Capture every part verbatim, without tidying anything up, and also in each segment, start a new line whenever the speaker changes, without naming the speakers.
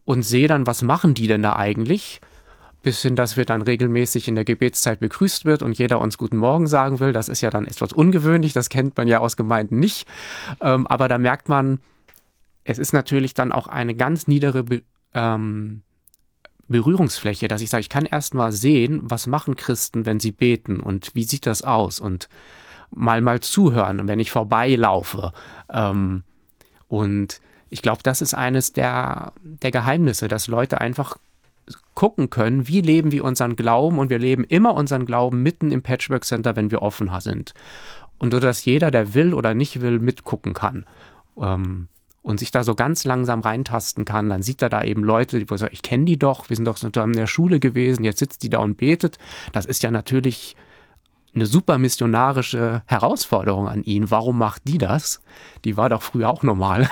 und sehe dann, was machen die denn da eigentlich? Bis hin, dass wir dann regelmäßig in der Gebetszeit begrüßt wird und jeder uns Guten Morgen sagen will. Das ist ja dann etwas ungewöhnlich, das kennt man ja aus Gemeinden nicht. Ähm, aber da merkt man, es ist natürlich dann auch eine ganz niedere Be- ähm, Berührungsfläche, dass ich sage, ich kann erst mal sehen, was machen Christen, wenn sie beten und wie sieht das aus und mal mal zuhören, wenn ich vorbeilaufe. Ähm, und ich glaube, das ist eines der, der Geheimnisse, dass Leute einfach gucken können, wie leben wir unseren Glauben, und wir leben immer unseren Glauben mitten im Patchwork Center, wenn wir offen sind. Und so, dass jeder, der will oder nicht will, mitgucken kann. Ähm, und sich da so ganz langsam reintasten kann, dann sieht er da eben Leute, die sagen, ich kenne die doch, wir sind doch zusammen in der Schule gewesen, jetzt sitzt die da und betet. Das ist ja natürlich eine super missionarische Herausforderung an ihn. Warum macht die das? Die war doch früher auch normal.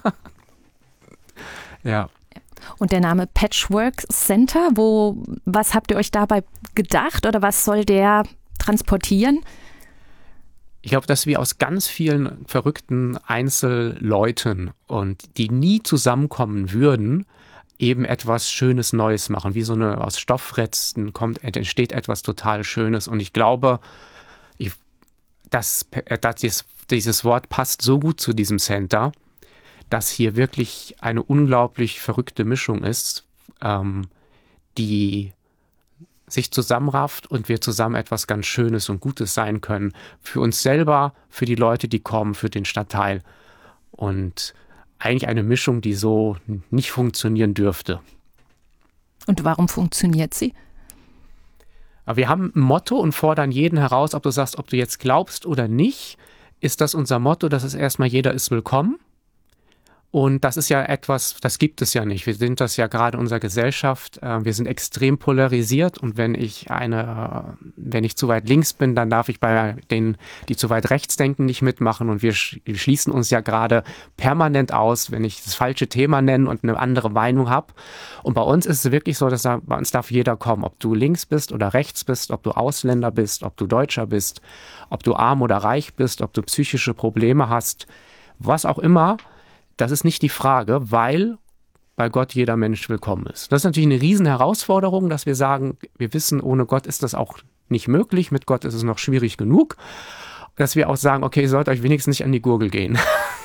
Ja.
Und der Name Patchwork Center, wo, was habt ihr euch dabei gedacht oder was soll der transportieren?
Ich glaube, dass wir aus ganz vielen verrückten Einzelleuten, und die nie zusammenkommen würden, eben etwas Schönes Neues machen. Wie so eine aus Stoffretzen kommt, entsteht etwas total Schönes. Und ich glaube, ich, dass, dass dieses, dieses Wort passt so gut zu diesem Center, dass hier wirklich eine unglaublich verrückte Mischung ist, ähm, die sich zusammenrafft und wir zusammen etwas ganz Schönes und Gutes sein können. Für uns selber, für die Leute, die kommen, für den Stadtteil. Und eigentlich eine Mischung, die so nicht funktionieren dürfte.
Und warum funktioniert sie?
Aber wir haben ein Motto und fordern jeden heraus, ob du sagst, ob du jetzt glaubst oder nicht, ist das unser Motto, das ist erstmal, jeder ist willkommen. Und das ist ja etwas, das gibt es ja nicht. Wir sind das ja gerade in unserer Gesellschaft. Wir sind extrem polarisiert, und wenn ich eine, wenn ich zu weit links bin, dann darf ich bei denen, die zu weit rechts denken, nicht mitmachen. Und wir schließen uns ja gerade permanent aus, wenn ich das falsche Thema nenne und eine andere Meinung habe. Und bei uns ist es wirklich so, dass da, bei uns darf jeder kommen, ob du links bist oder rechts bist, ob du Ausländer bist, ob du Deutscher bist, ob du arm oder reich bist, ob du psychische Probleme hast, was auch immer. Das ist nicht die Frage, weil bei Gott jeder Mensch willkommen ist. Das ist natürlich eine riesen Herausforderung, dass wir sagen, wir wissen, ohne Gott ist das auch nicht möglich, mit Gott ist es noch schwierig genug, dass wir auch sagen, okay, ihr sollt euch wenigstens nicht an die Gurgel gehen.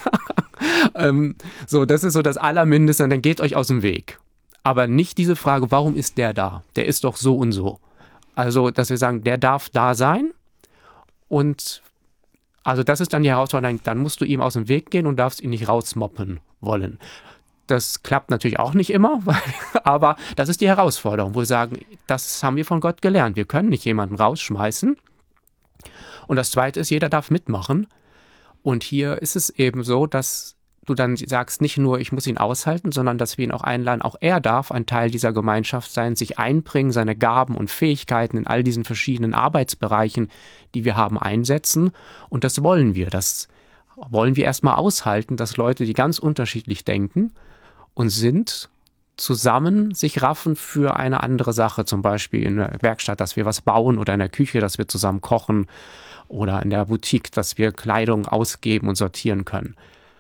ähm, so, das ist so das Allermindeste, und dann geht euch aus dem Weg. Aber nicht diese Frage, warum ist der da? Der ist doch so und so. Also, dass wir sagen, der darf da sein, und also das ist dann die Herausforderung, dann musst du ihm aus dem Weg gehen und darfst ihn nicht rausmoppen wollen. Das klappt natürlich auch nicht immer, aber das ist die Herausforderung, wo wir sagen, das haben wir von Gott gelernt. Wir können nicht jemanden rausschmeißen. Und das Zweite ist, jeder darf mitmachen. Und hier ist es eben so, dass du dann sagst, nicht nur, ich muss ihn aushalten, sondern dass wir ihn auch einladen, auch er darf ein Teil dieser Gemeinschaft sein, sich einbringen, seine Gaben und Fähigkeiten in all diesen verschiedenen Arbeitsbereichen, die wir haben, einsetzen. Und das wollen wir. Das wollen wir erstmal aushalten, dass Leute, die ganz unterschiedlich denken und sind, zusammen sich raffen für eine andere Sache. Zum Beispiel in der Werkstatt, dass wir was bauen, oder in der Küche, dass wir zusammen kochen, oder in der Boutique, dass wir Kleidung ausgeben und sortieren können.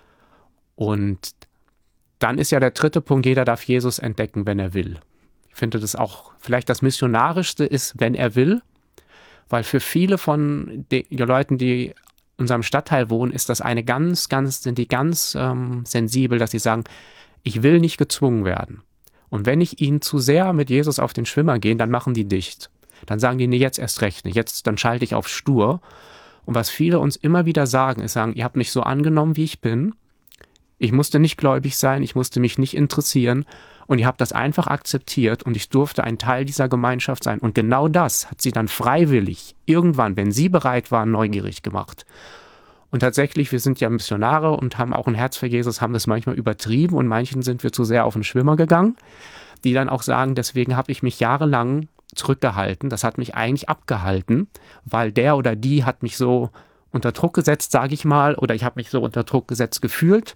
Und dann ist ja der dritte Punkt, jeder darf Jesus entdecken, wenn er will. Ich finde das auch vielleicht das Missionarischste ist, wenn er will, weil für viele von den Leuten, die in unserem Stadtteil wohnen, ist das eine ganz, ganz, sind die ganz ähm, sensibel, dass sie sagen, ich will nicht gezwungen werden. Und wenn ich ihnen zu sehr mit Jesus auf den Schwimmer gehe, dann machen die dicht. Dann sagen die, nee, jetzt erst recht nicht, jetzt, dann schalte ich auf stur. Und was viele uns immer wieder sagen, ist sagen, ihr habt mich so angenommen, wie ich bin. Ich musste nicht gläubig sein, ich musste mich nicht interessieren, und ihr habt das einfach akzeptiert, und ich durfte ein Teil dieser Gemeinschaft sein. Und genau das hat sie dann freiwillig irgendwann, wenn sie bereit waren, neugierig gemacht. Und tatsächlich, wir sind ja Missionare und haben auch ein Herz für Jesus, haben das manchmal übertrieben, und manchen sind wir zu sehr auf den Schwimmer gegangen, die dann auch sagen, deswegen habe ich mich jahrelang zurückgehalten, das hat mich eigentlich abgehalten, weil der oder die hat mich so unter Druck gesetzt, sage ich mal, oder ich habe mich so unter Druck gesetzt gefühlt.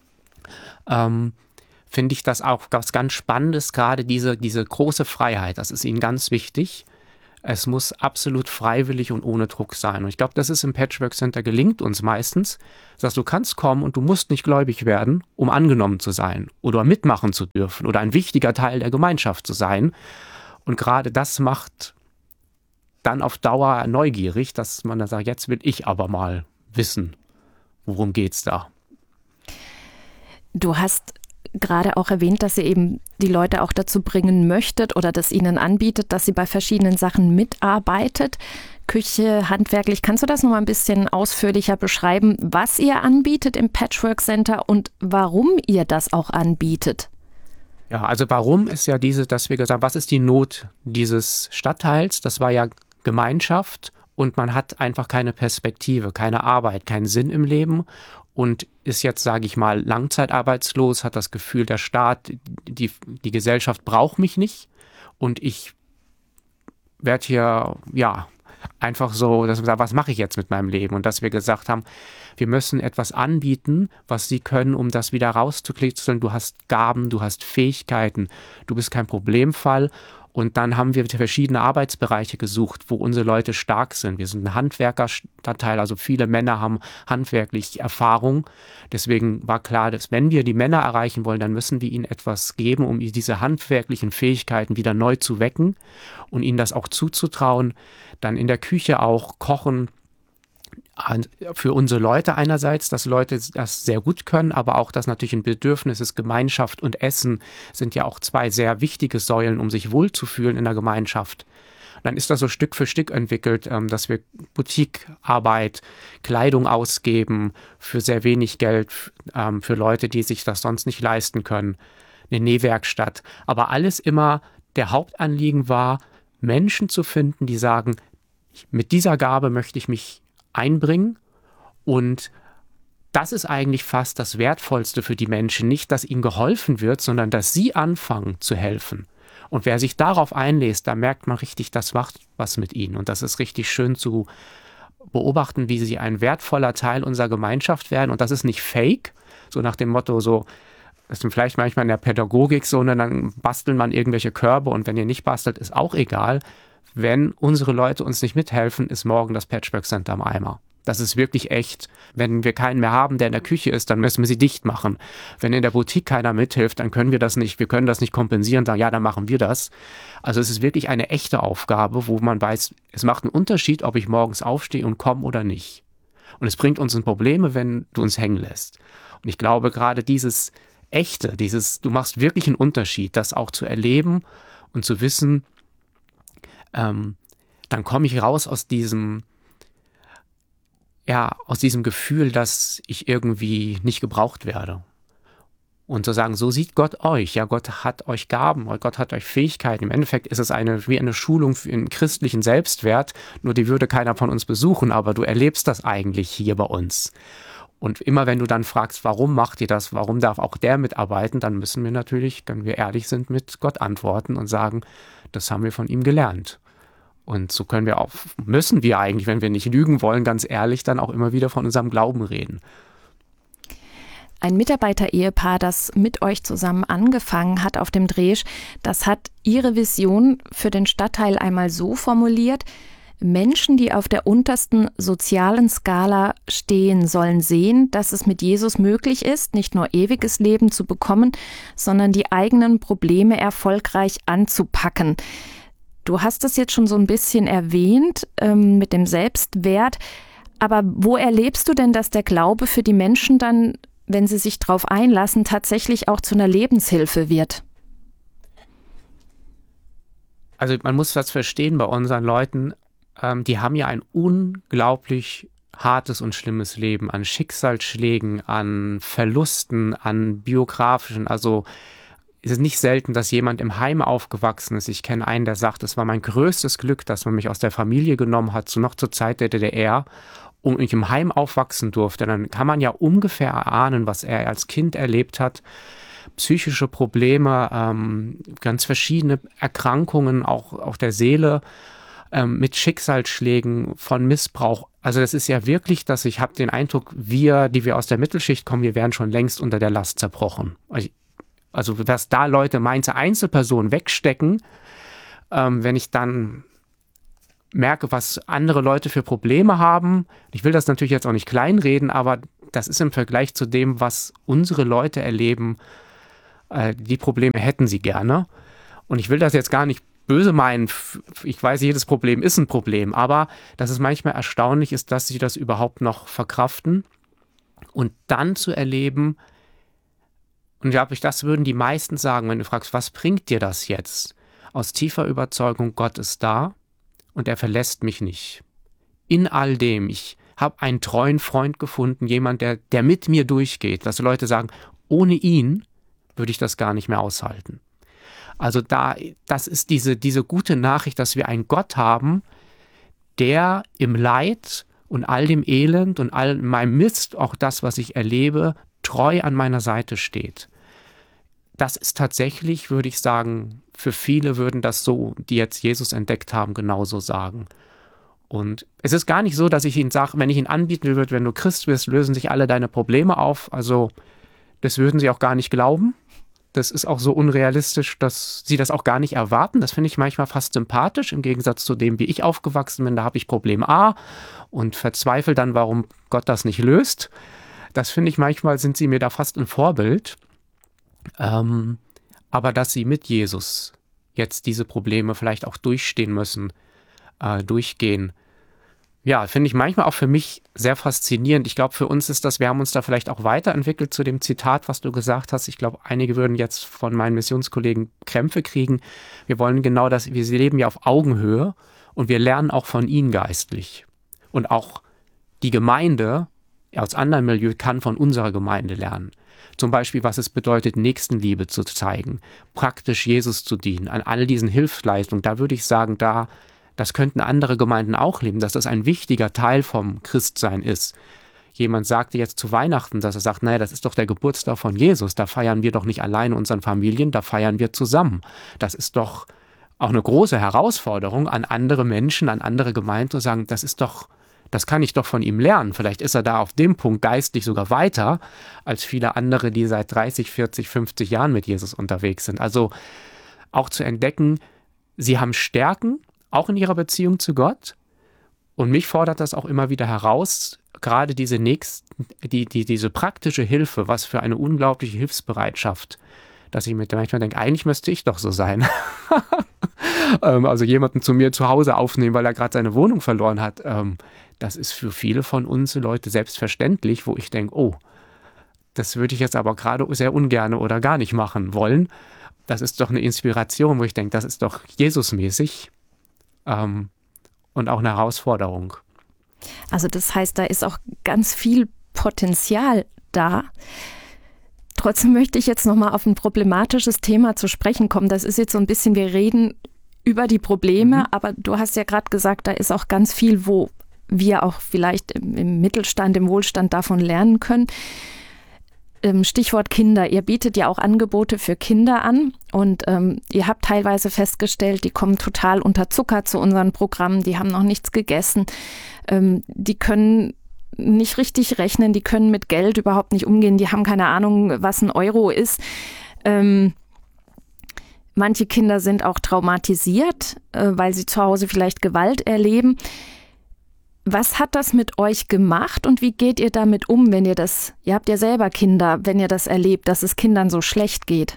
Ähm, finde ich das auch was ganz Spannendes, gerade diese, diese große Freiheit, das ist ihnen ganz wichtig, Es muss absolut freiwillig und ohne Druck sein. Und ich glaube, das ist im Patchwork Center gelingt uns meistens, dass du kannst kommen und du musst nicht gläubig werden, um angenommen zu sein oder mitmachen zu dürfen oder ein wichtiger Teil der Gemeinschaft zu sein. Und gerade das macht dann auf Dauer neugierig, dass man dann sagt, jetzt will ich aber mal wissen, worum geht's da.
Du hast gerade auch erwähnt, dass ihr eben die Leute auch dazu bringen möchtet oder das ihnen anbietet, dass sie bei verschiedenen Sachen mitarbeitet. Küche, handwerklich. Kannst du das noch mal ein bisschen ausführlicher beschreiben, was ihr anbietet im Patchwork Center und warum ihr das auch anbietet?
Ja, also warum ist ja diese, dass wir gesagt haben, was ist die Not dieses Stadtteils? Das war ja Gemeinschaft und man hat einfach keine Perspektive, keine Arbeit, keinen Sinn im Leben. Und ist jetzt, sage ich mal, langzeitarbeitslos, hat das Gefühl, der Staat, die, die Gesellschaft braucht mich nicht und ich werde hier, ja, einfach so, dass wir sagen, was mache ich jetzt mit meinem Leben? Und dass wir gesagt haben, wir müssen etwas anbieten, was sie können, um das wieder rauszukitzeln. Du hast Gaben, du hast Fähigkeiten, du bist kein Problemfall. Und dann haben wir verschiedene Arbeitsbereiche gesucht, wo unsere Leute stark sind. Wir sind ein Handwerkerstadtteil, also viele Männer haben handwerklich Erfahrung. Deswegen war klar, dass wenn wir die Männer erreichen wollen, dann müssen wir ihnen etwas geben, um diese handwerklichen Fähigkeiten wieder neu zu wecken und ihnen das auch zuzutrauen. Dann in der Küche auch kochen, für unsere Leute einerseits, dass Leute das sehr gut können, aber auch, dass natürlich ein Bedürfnis ist, Gemeinschaft und Essen sind ja auch zwei sehr wichtige Säulen, um sich wohlzufühlen in der Gemeinschaft. Dann ist das so Stück für Stück entwickelt, dass wir Boutiquearbeit, Kleidung ausgeben für sehr wenig Geld, für Leute, die sich das sonst nicht leisten können, eine Nähwerkstatt. Aber alles immer, der Hauptanliegen war, Menschen zu finden, die sagen, mit dieser Gabe möchte ich mich einbringen und das ist eigentlich fast das Wertvollste für die Menschen. Nicht, dass ihnen geholfen wird, sondern dass sie anfangen zu helfen. Und wer sich darauf einlässt, da merkt man richtig, das macht was mit ihnen. Und das ist richtig schön zu beobachten, wie sie ein wertvoller Teil unserer Gemeinschaft werden. Und das ist nicht fake, so nach dem Motto, so, das ist vielleicht manchmal in der Pädagogik so, und dann bastelt man irgendwelche Körbe und wenn ihr nicht bastelt, ist auch egal. Wenn unsere Leute uns nicht mithelfen, ist morgen das Patchwork Center am Eimer. Das ist wirklich echt. Wenn wir keinen mehr haben, der in der Küche ist, dann müssen wir sie dicht machen. Wenn in der Boutique keiner mithilft, dann können wir das nicht, wir können das nicht kompensieren, sagen, ja, dann machen wir das. Also es ist wirklich eine echte Aufgabe, wo man weiß, es macht einen Unterschied, ob ich morgens aufstehe und komme oder nicht. Und es bringt uns in Probleme, wenn du uns hängen lässt. Und ich glaube, gerade dieses Echte, dieses, du machst wirklich einen Unterschied, das auch zu erleben und zu wissen, Ähm, dann komme ich raus aus diesem, ja, aus diesem Gefühl, dass ich irgendwie nicht gebraucht werde. Und zu sagen, so sieht Gott euch. Ja, Gott hat euch Gaben, Gott hat euch Fähigkeiten. Im Endeffekt ist es eine, wie eine Schulung für einen christlichen Selbstwert, nur die würde keiner von uns besuchen, aber du erlebst das eigentlich hier bei uns. Und immer wenn du dann fragst, warum macht ihr das, warum darf auch der mitarbeiten, dann müssen wir natürlich, wenn wir ehrlich sind, mit Gott antworten und sagen, das haben wir von ihm gelernt. Und so können wir auch, müssen wir eigentlich, wenn wir nicht lügen wollen, ganz ehrlich, dann auch immer wieder von unserem Glauben reden.
Ein Mitarbeiter-Ehepaar, das mit euch zusammen angefangen hat auf dem Dresch, das hat ihre Vision für den Stadtteil einmal so formuliert: Menschen, die auf der untersten sozialen Skala stehen, sollen sehen, dass es mit Jesus möglich ist, nicht nur ewiges Leben zu bekommen, sondern die eigenen Probleme erfolgreich anzupacken. Du hast es jetzt schon so ein bisschen erwähnt ähm, mit dem Selbstwert, aber wo erlebst du denn, dass der Glaube für die Menschen dann, wenn sie sich darauf einlassen, tatsächlich auch zu einer Lebenshilfe wird?
Also man muss was verstehen bei unseren Leuten, ähm, die haben ja ein unglaublich hartes und schlimmes Leben an Schicksalsschlägen, an Verlusten, an biografischen, also es ist nicht selten, dass jemand im Heim aufgewachsen ist. Ich kenne einen, der sagt, es war mein größtes Glück, dass man mich aus der Familie genommen hat, so noch zur Zeit der D D R, und ich im Heim aufwachsen durfte. Dann kann man ja ungefähr erahnen, was er als Kind erlebt hat. Psychische Probleme, ähm, ganz verschiedene Erkrankungen, auch, auch der Seele, ähm, mit Schicksalsschlägen, von Missbrauch. Also das ist ja wirklich, dass ich habe den Eindruck, wir, die wir aus der Mittelschicht kommen, wir wären schon längst unter der Last zerbrochen. Also Also, dass da Leute meinte Einzelpersonen wegstecken, ähm, wenn ich dann merke, was andere Leute für Probleme haben. Ich will das natürlich jetzt auch nicht kleinreden, aber das ist im Vergleich zu dem, was unsere Leute erleben, äh, die Probleme hätten sie gerne. Und ich will das jetzt gar nicht böse meinen. Ich weiß, jedes Problem ist ein Problem, aber dass es manchmal erstaunlich ist, dass sie das überhaupt noch verkraften. Und dann zu erleben, und glaube ich, das würden die meisten sagen, wenn du fragst, was bringt dir das jetzt? Aus tiefer Überzeugung, Gott ist da und er verlässt mich nicht. In all dem, ich habe einen treuen Freund gefunden, jemand, der, der mit mir durchgeht, dass Leute sagen, ohne ihn würde ich das gar nicht mehr aushalten. Also da, das ist diese, diese gute Nachricht, dass wir einen Gott haben, der im Leid und all dem Elend und all meinem Mist, auch das, was ich erlebe, treu an meiner Seite steht. Das ist tatsächlich, würde ich sagen, für viele würden das so, die jetzt Jesus entdeckt haben, genauso sagen. Und es ist gar nicht so, dass ich ihnen sage, wenn ich ihnen anbieten würde, wenn du Christ bist, lösen sich alle deine Probleme auf. Also das würden sie auch gar nicht glauben. Das ist auch so unrealistisch, dass sie das auch gar nicht erwarten. Das finde ich manchmal fast sympathisch, im Gegensatz zu dem, wie ich aufgewachsen bin. Da habe ich Problem A und verzweifle dann, warum Gott das nicht löst. Das finde ich manchmal, sind sie mir da fast ein Vorbild. Ähm, aber dass sie mit Jesus jetzt diese Probleme vielleicht auch durchstehen müssen, äh, durchgehen, ja, finde ich manchmal auch für mich sehr faszinierend. Ich glaube, für uns ist das, wir haben uns da vielleicht auch weiterentwickelt zu dem Zitat, was du gesagt hast. Ich glaube, einige würden jetzt von meinen Missionskollegen Krämpfe kriegen. Wir wollen genau das, wir leben ja auf Augenhöhe und wir lernen auch von ihnen geistlich. Und auch die Gemeinde aus anderen Milieus kann von unserer Gemeinde lernen. Zum Beispiel, was es bedeutet, Nächstenliebe zu zeigen, praktisch Jesus zu dienen, an all diesen Hilfsleistungen. Da würde ich sagen, da das könnten andere Gemeinden auch leben, dass das ein wichtiger Teil vom Christsein ist. Jemand sagte jetzt zu Weihnachten, dass er sagt, naja, das ist doch der Geburtstag von Jesus, da feiern wir doch nicht allein unseren Familien, da feiern wir zusammen. Das ist doch auch eine große Herausforderung an andere Menschen, an andere Gemeinden zu sagen, das ist doch, das kann ich doch von ihm lernen. Vielleicht ist er da auf dem Punkt geistlich sogar weiter als viele andere, die seit dreißig, vierzig, fünfzig Jahren mit Jesus unterwegs sind. Also auch zu entdecken, sie haben Stärken, auch in ihrer Beziehung zu Gott. Und mich fordert das auch immer wieder heraus, gerade diese nächsten, die, die, diese praktische Hilfe, was für eine unglaubliche Hilfsbereitschaft, dass ich mir manchmal denke, eigentlich müsste ich doch so sein. Also jemanden zu mir zu Hause aufnehmen, weil er gerade seine Wohnung verloren hat. Das ist für viele von uns Leute selbstverständlich, wo ich denke, oh, das würde ich jetzt aber gerade sehr ungern oder gar nicht machen wollen. Das ist doch eine Inspiration, wo ich denke, das ist doch Jesusmäßig. Ähm, und auch eine Herausforderung.
Also das heißt, da ist auch ganz viel Potenzial da. Trotzdem möchte ich jetzt nochmal auf ein problematisches Thema zu sprechen kommen. Das ist jetzt so ein bisschen, wir reden über die Probleme, mhm. aber du hast ja gerade gesagt, da ist auch ganz viel, wo wir auch vielleicht im, im Mittelstand, im Wohlstand davon lernen können. Stichwort Kinder. Ihr bietet ja auch Angebote für Kinder an und ähm, ihr habt teilweise festgestellt, die kommen total unterzuckert zu unseren Programmen, die haben noch nichts gegessen, ähm, die können nicht richtig rechnen, die können mit Geld überhaupt nicht umgehen, die haben keine Ahnung, was ein Euro ist. Ähm, manche Kinder sind auch traumatisiert, äh, weil sie zu Hause vielleicht Gewalt erleben. Was hat das mit euch gemacht und wie geht ihr damit um, wenn ihr das, ihr habt ja selber Kinder, wenn ihr das erlebt, dass es Kindern so schlecht geht?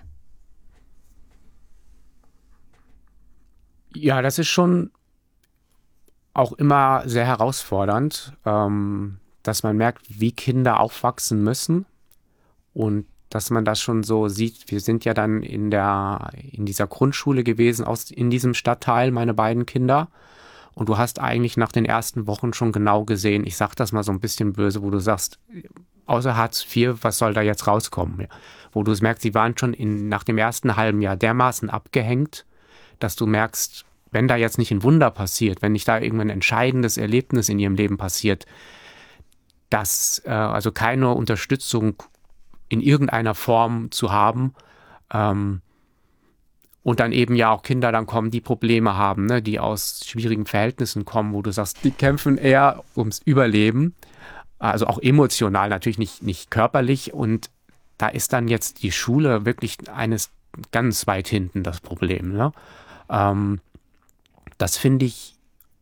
Ja, das ist schon auch immer sehr herausfordernd, ähm, dass man merkt, wie Kinder aufwachsen müssen und dass man das schon so sieht. Wir sind ja dann in der, in dieser Grundschule gewesen, aus, in diesem Stadtteil, meine beiden Kinder. Und du hast eigentlich nach den ersten Wochen schon genau gesehen, ich sag das mal so ein bisschen böse, wo du sagst, außer Hartz vier, was soll da jetzt rauskommen? Ja. Wo du es merkst, sie waren schon in, nach dem ersten halben Jahr dermaßen abgehängt, dass du merkst, wenn da jetzt nicht ein Wunder passiert, wenn nicht da irgendein entscheidendes Erlebnis in ihrem Leben passiert, dass äh, also keine Unterstützung in irgendeiner Form zu haben, ähm, und dann eben ja auch Kinder dann kommen, die Probleme haben, ne, die aus schwierigen Verhältnissen kommen, wo du sagst, die kämpfen eher ums Überleben, also auch emotional, natürlich nicht, nicht körperlich. Und da ist dann jetzt die Schule wirklich eines ganz weit hinten das Problem. Ne? Ähm, das finde ich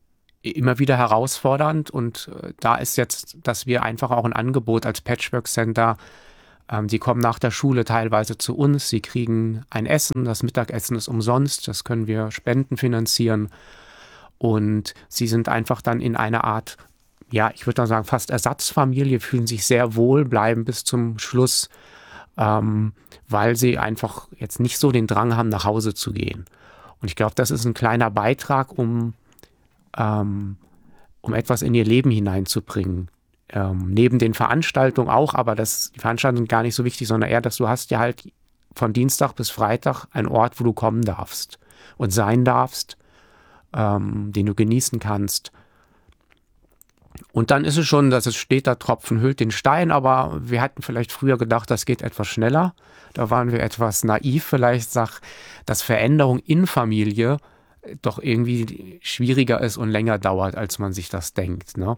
immer wieder herausfordernd und äh, da ist jetzt, dass wir einfach auch ein Angebot als Patchwork Center, ähm, die kommen nach der Schule teilweise zu uns, sie kriegen ein Essen, das Mittagessen ist umsonst, das können wir Spenden finanzieren und sie sind einfach dann in einer Art, ja, ich würde dann sagen, fast Ersatzfamilie, fühlen sich sehr wohl, bleiben bis zum Schluss, ähm, weil sie einfach jetzt nicht so den Drang haben, nach Hause zu gehen. Und ich glaube, das ist ein kleiner Beitrag, um Ähm, um etwas in ihr Leben hineinzubringen. Ähm, neben den Veranstaltungen auch, aber das, die Veranstaltungen sind gar nicht so wichtig, sondern eher, dass du hast ja halt von Dienstag bis Freitag einen Ort, wo du kommen darfst und sein darfst, ähm, den du genießen kannst. Und dann ist es schon, dass es steht, da Tropfen hüllt den Stein, aber wir hatten vielleicht früher gedacht, das geht etwas schneller. Da waren wir etwas naiv vielleicht, sag, dass Veränderung in Familie doch irgendwie schwieriger ist und länger dauert, als man sich das denkt, ne?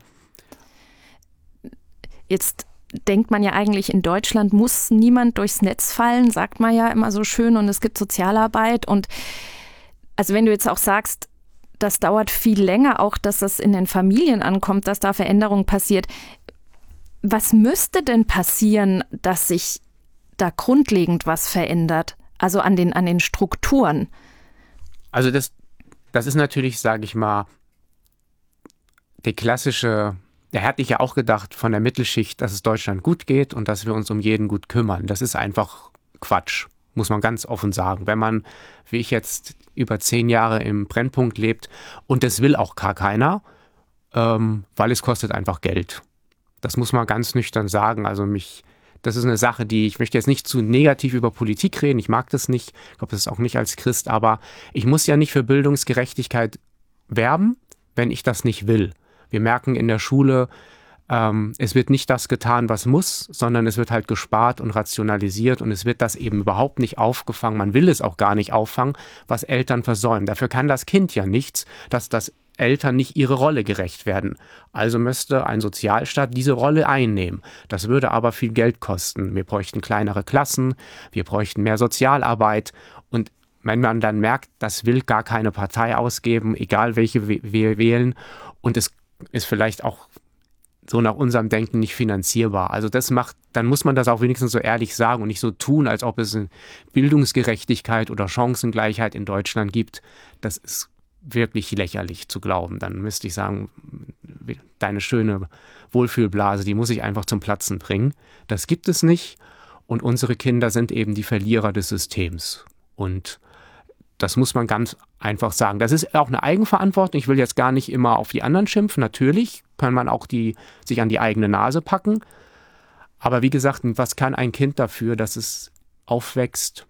Jetzt denkt man ja eigentlich, in Deutschland muss niemand durchs Netz fallen, sagt man ja immer so schön, und es gibt Sozialarbeit. Und also wenn du jetzt auch sagst, das dauert viel länger, auch dass das in den Familien ankommt, dass da Veränderung passiert. Was müsste denn passieren, dass sich da grundlegend was verändert? Also an den, an den Strukturen?
Also das Das ist natürlich, sage ich mal, der klassische, der hätte ich ja auch gedacht von der Mittelschicht, dass es Deutschland gut geht und dass wir uns um jeden gut kümmern. Das ist einfach Quatsch, muss man ganz offen sagen. Wenn man, wie ich jetzt, über zehn Jahre im Brennpunkt lebt und das will auch gar keiner, ähm, weil es kostet einfach Geld. Das muss man ganz nüchtern sagen. Also mich, das ist eine Sache, die, ich möchte jetzt nicht zu negativ über Politik reden, ich mag das nicht, ich glaube, das ist auch nicht als Christ, aber ich muss ja nicht für Bildungsgerechtigkeit werben, wenn ich das nicht will. Wir merken in der Schule, ähm, es wird nicht das getan, was muss, sondern es wird halt gespart und rationalisiert und es wird das eben überhaupt nicht aufgefangen, man will es auch gar nicht auffangen, was Eltern versäumen. Dafür kann das Kind ja nichts, dass das Eltern nicht ihre Rolle gerecht werden. Also müsste ein Sozialstaat diese Rolle einnehmen. Das würde aber viel Geld kosten. Wir bräuchten kleinere Klassen, wir bräuchten mehr Sozialarbeit und wenn man dann merkt, das will gar keine Partei ausgeben, egal welche wir wählen und es ist vielleicht auch so nach unserem Denken nicht finanzierbar. Also das macht, dann muss man das auch wenigstens so ehrlich sagen und nicht so tun, als ob es eine Bildungsgerechtigkeit oder Chancengleichheit in Deutschland gibt. Das ist wirklich lächerlich zu glauben. Dann müsste ich sagen, deine schöne Wohlfühlblase, die muss ich einfach zum Platzen bringen. Das gibt es nicht und unsere Kinder sind eben die Verlierer des Systems. Und das muss man ganz einfach sagen. Das ist auch eine Eigenverantwortung. Ich will jetzt gar nicht immer auf die anderen schimpfen. Natürlich kann man auch die, sich an die eigene Nase packen. Aber wie gesagt, was kann ein Kind dafür, dass es aufwächst,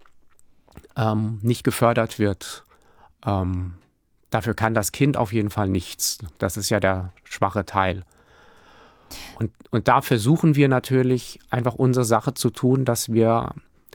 ähm, nicht gefördert wird? Ähm, dafür kann das Kind auf jeden Fall nichts. Das ist ja der schwache Teil. Und, und da versuchen wir natürlich einfach unsere Sache zu tun, dass wir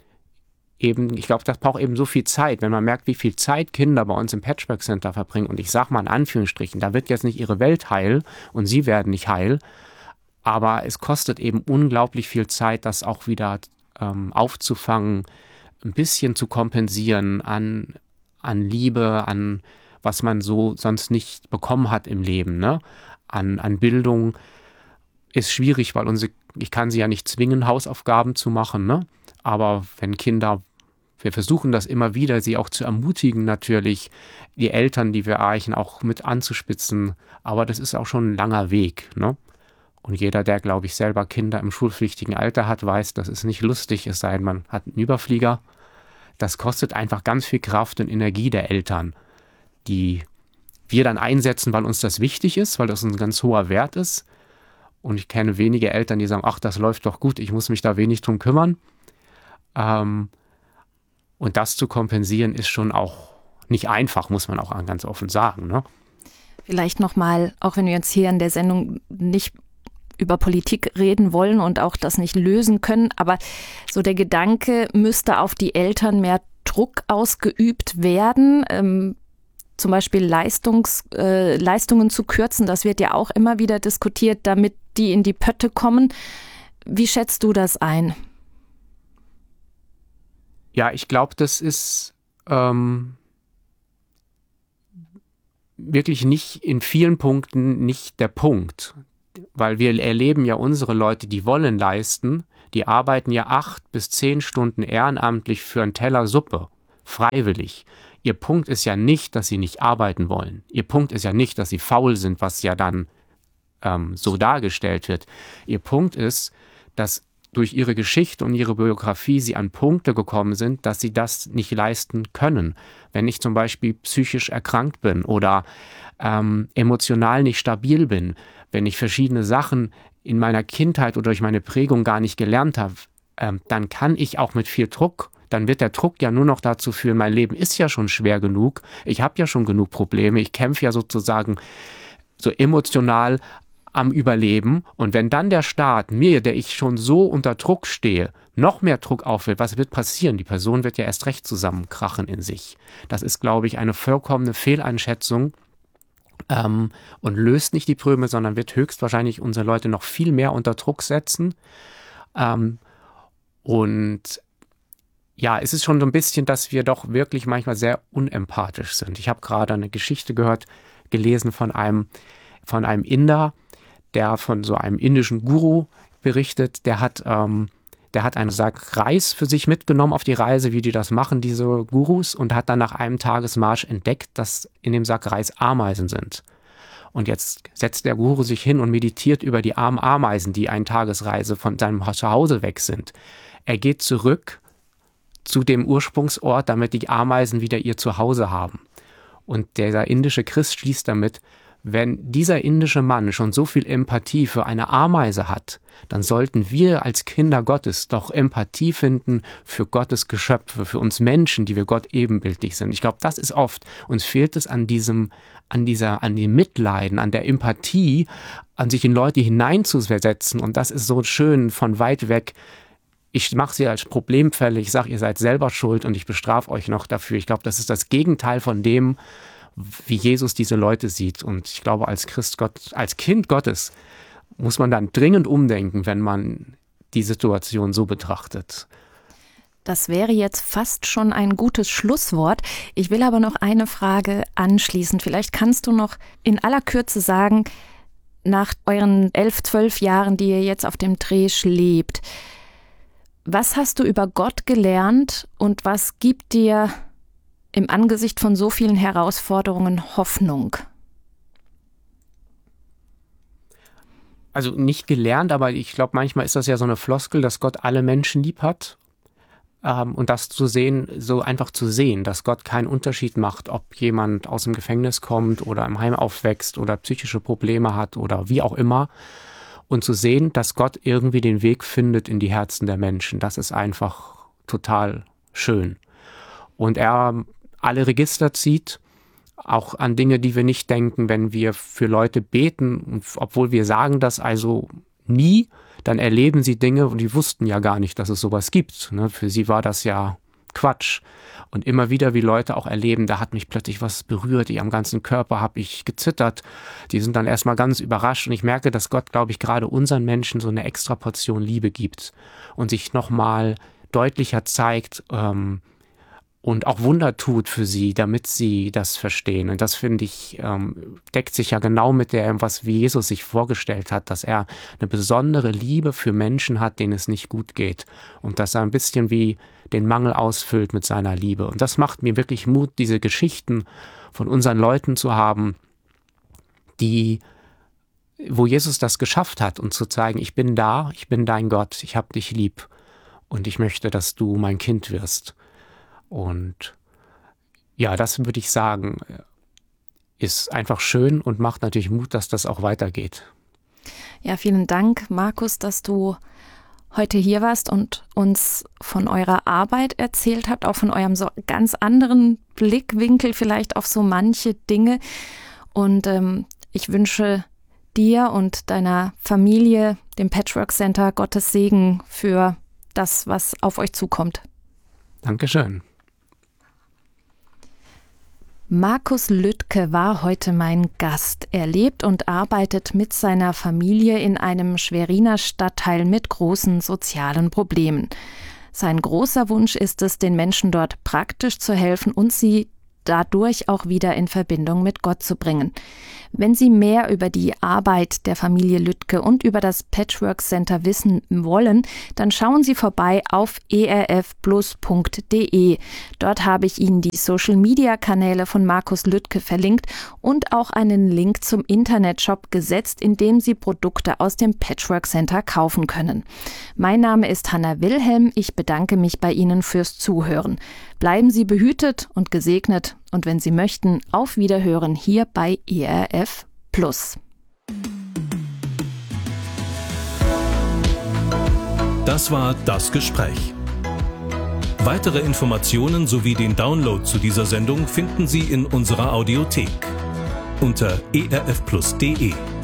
eben, ich glaube, das braucht eben so viel Zeit, wenn man merkt, wie viel Zeit Kinder bei uns im Patchwork Center verbringen. Und ich sage mal in Anführungsstrichen, da wird jetzt nicht ihre Welt heil und sie werden nicht heil, aber es kostet eben unglaublich viel Zeit, das auch wieder ähm, aufzufangen, ein bisschen zu kompensieren an, an Liebe, an was man so sonst nicht bekommen hat im Leben, ne? An, an Bildung ist schwierig, weil unsere, ich kann sie ja nicht zwingen, Hausaufgaben zu machen, ne? Aber wenn Kinder, wir versuchen das immer wieder, sie auch zu ermutigen natürlich, die Eltern, die wir erreichen, auch mit anzuspitzen. Aber das ist auch schon ein langer Weg, ne? Und jeder, der, glaube ich, selber Kinder im schulpflichtigen Alter hat, weiß, das ist nicht lustig, es sei denn, man hat einen Überflieger. Das kostet einfach ganz viel Kraft und Energie der Eltern, die wir dann einsetzen, weil uns das wichtig ist, weil das ein ganz hoher Wert ist. Und ich kenne wenige Eltern, die sagen, ach, das läuft doch gut, ich muss mich da wenig drum kümmern. Ähm, und das zu kompensieren ist schon auch nicht einfach, muss man auch ganz offen sagen, ne?
Vielleicht nochmal, auch wenn wir jetzt hier in der Sendung nicht über Politik reden wollen und auch das nicht lösen können, aber so der Gedanke, müsste auf die Eltern mehr Druck ausgeübt werden, ähm, zum Beispiel Leistungs, äh, Leistungen zu kürzen, das wird ja auch immer wieder diskutiert, damit die in die Pötte kommen. Wie schätzt du das ein? Ja, ich glaube, das ist, ähm,
wirklich nicht in vielen Punkten nicht der Punkt. Weil wir erleben ja unsere Leute, die wollen leisten, die arbeiten ja acht bis zehn Stunden ehrenamtlich für einen Teller Suppe, freiwillig. Ihr Punkt ist ja nicht, dass sie nicht arbeiten wollen. Ihr Punkt ist ja nicht, dass sie faul sind, was ja dann ähm, so dargestellt wird. Ihr Punkt ist, dass durch ihre Geschichte und ihre Biografie sie an Punkte gekommen sind, dass sie das nicht leisten können. Wenn ich zum Beispiel psychisch erkrankt bin oder ähm, emotional nicht stabil bin, wenn ich verschiedene Sachen in meiner Kindheit oder durch meine Prägung gar nicht gelernt habe, ähm, dann kann ich auch mit viel Druck, dann wird der Druck ja nur noch dazu führen, mein Leben ist ja schon schwer genug, ich habe ja schon genug Probleme, ich kämpfe ja sozusagen so emotional am Überleben. Und wenn dann der Staat mir, der ich schon so unter Druck stehe, noch mehr Druck aufwählt, was wird passieren? Die Person wird ja erst recht zusammenkrachen in sich. Das ist, glaube ich, eine vollkommene Fehleinschätzung ähm, und löst nicht die Probleme, sondern wird höchstwahrscheinlich unsere Leute noch viel mehr unter Druck setzen. Ähm, und ja, es ist schon so ein bisschen, dass wir doch wirklich manchmal sehr unempathisch sind. Ich habe gerade eine Geschichte gehört, gelesen von einem, von einem Inder, der von so einem indischen Guru berichtet, der hat, ähm, der hat einen Sack Reis für sich mitgenommen auf die Reise, wie die das machen, diese Gurus, und hat dann nach einem Tagesmarsch entdeckt, dass in dem Sack Reis Ameisen sind. Und jetzt setzt der Guru sich hin und meditiert über die armen Ameisen, die eine Tagesreise von seinem Zuhause weg sind. Er geht zurück zu dem Ursprungsort, damit die Ameisen wieder ihr Zuhause haben. Und dieser indische Christ schließt damit, wenn dieser indische Mann schon so viel Empathie für eine Ameise hat, dann sollten wir als Kinder Gottes doch Empathie finden für Gottes Geschöpfe, für uns Menschen, die wir Gott ebenbildlich sind. Ich glaube, das ist oft, uns fehlt es an diesem, an dieser, an dem Mitleiden, an der Empathie, an sich in Leute hineinzusetzen. Und das ist so schön von weit weg. Ich mache sie als Problemfälle, ich sage, ihr seid selber schuld und ich bestrafe euch noch dafür. Ich glaube, das ist das Gegenteil von dem, wie Jesus diese Leute sieht. Und ich glaube, als Christ Gott, als Kind Gottes muss man dann dringend umdenken, wenn man die Situation so betrachtet.
Das wäre jetzt fast schon ein gutes Schlusswort. Ich will aber noch eine Frage anschließen. Vielleicht kannst du noch in aller Kürze sagen, nach euren elf, zwölf Jahren, die ihr jetzt auf dem Dresch lebt, was hast du über Gott gelernt und was gibt dir im Angesicht von so vielen Herausforderungen Hoffnung?
Also nicht gelernt, aber ich glaube, manchmal ist das ja so eine Floskel, dass Gott alle Menschen lieb hat. Ähm, und das zu sehen, so einfach zu sehen, dass Gott keinen Unterschied macht, ob jemand aus dem Gefängnis kommt oder im Heim aufwächst oder psychische Probleme hat oder wie auch immer. Und zu sehen, dass Gott irgendwie den Weg findet in die Herzen der Menschen. Das ist einfach total schön. Und er alle Register zieht, auch an Dinge, die wir nicht denken, wenn wir für Leute beten, obwohl wir sagen das also nie, dann erleben sie Dinge und die wussten ja gar nicht, dass es sowas gibt. Ne? Für sie war das ja Quatsch. Und immer wieder, wie Leute auch erleben, da hat mich plötzlich was berührt, ich am ganzen Körper habe ich gezittert. Die sind dann erstmal ganz überrascht und ich merke, dass Gott, glaube ich, gerade unseren Menschen so eine extra Portion Liebe gibt und sich nochmal deutlicher zeigt, ähm, und auch Wunder tut für sie, damit sie das verstehen. Und das, finde ich, ähm, deckt sich ja genau mit dem, was wie Jesus sich vorgestellt hat, dass er eine besondere Liebe für Menschen hat, denen es nicht gut geht. Und dass er ein bisschen wie den Mangel ausfüllt mit seiner Liebe. Und das macht mir wirklich Mut, diese Geschichten von unseren Leuten zu haben, die, wo Jesus das geschafft hat und zu zeigen, ich bin da, ich bin dein Gott, ich hab dich lieb und ich möchte, dass du mein Kind wirst. Und ja, das würde ich sagen, ist einfach schön und macht natürlich Mut, dass das auch weitergeht.
Ja, vielen Dank, Markus, dass du heute hier warst und uns von eurer Arbeit erzählt habt, auch von eurem so ganz anderen Blickwinkel vielleicht auf so manche Dinge. Und ähm, ich wünsche dir und deiner Familie, dem Patchwork Center, Gottes Segen für das, was auf euch zukommt.
Dankeschön.
Markus Lüttke war heute mein Gast. Er lebt und arbeitet mit seiner Familie in einem Schweriner Stadtteil mit großen sozialen Problemen. Sein großer Wunsch ist es, den Menschen dort praktisch zu helfen und sie dadurch auch wieder in Verbindung mit Gott zu bringen. Wenn Sie mehr über die Arbeit der Familie Lüttke und über das Patchwork Center wissen wollen, dann schauen Sie vorbei auf e r f plus punkt d e. Dort habe ich Ihnen die Social-Media-Kanäle von Markus Lüttke verlinkt und auch einen Link zum Internetshop gesetzt, in dem Sie Produkte aus dem Patchwork Center kaufen können. Mein Name ist Hanna Wilhelm. Ich bedanke mich bei Ihnen fürs Zuhören. Bleiben Sie behütet und gesegnet und wenn Sie möchten, auf Wiederhören hier bei E R F Plus.
Das war das Gespräch. Weitere Informationen sowie den Download zu dieser Sendung finden Sie in unserer Audiothek unter e r f plus punkt d e.